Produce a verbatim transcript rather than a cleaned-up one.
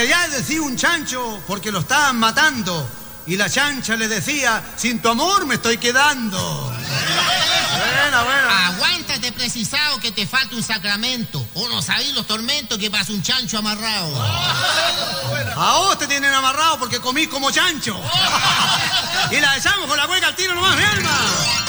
allá decía un chancho porque lo estaban matando. Y la chancha le decía, sin tu amor me estoy quedando. Buena, buena. Aguántate, precisado, que te falta un sacramento. O no sabés los tormentos que pasa un chancho amarrado. A vos te tienen amarrado porque comís como chancho. Y la echamos con la cueca al tiro nomás, mi alma.